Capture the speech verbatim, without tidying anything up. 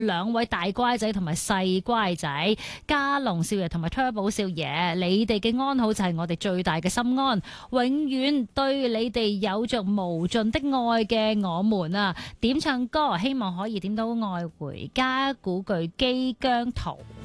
兩位大乖仔同埋細乖仔，家龍少爺同埋 Turbo 少爺，你哋嘅安好就係我哋最大嘅心安，永遠對你哋有着無盡的愛嘅我們啊！點唱歌，希望可以點到愛回家，古巨基姜濤。